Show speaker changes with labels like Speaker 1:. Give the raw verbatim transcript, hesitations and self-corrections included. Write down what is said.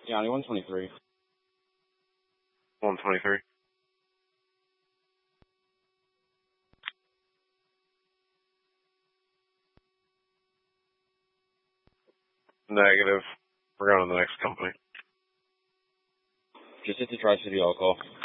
Speaker 1: Yanni, one twenty-three.
Speaker 2: one twenty-three. Negative. We're going to the next company.
Speaker 1: Just hit the Tri-City All call.